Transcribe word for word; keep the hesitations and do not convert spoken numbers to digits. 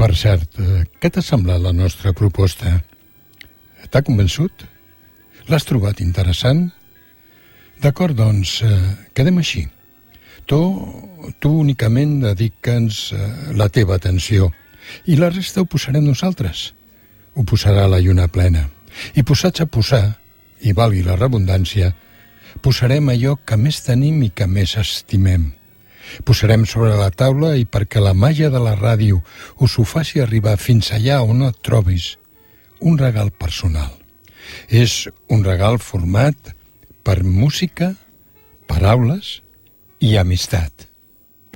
Per cert, què t'ha semblat la nostra proposta? T'ha convençut? L'has trobat interessant? D'acord, doncs, eh, quedem així. Tu, tu únicament dedica'ns eh, la teva atenció i la resta ho posarem nosaltres. Ho posarà la lluna plena. I posats a posar, i valgui la redundància, posarem allò que més tenim i que més estimem. Posarem sobre la taula i perquè la màgia de la ràdio us ho faci arribar fins allà on et trobis, un regal personal. És un regal format per música, paraules i amistat.